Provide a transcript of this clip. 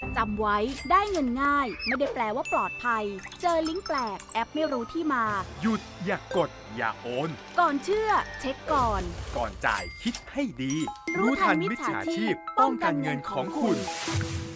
จำไว้ได้เงินง่ายไม่ได้แปลว่าปลอดภัยเจอลิงก์แปลกแอปไม่รู้ที่มาหยุดอย่ากดอย่าโอนก่อนเชื่อเช็คก่อนก่อนจ่ายคิดให้ดีรู้ทันมิจฉาชีพป้องกันเงินของคุณ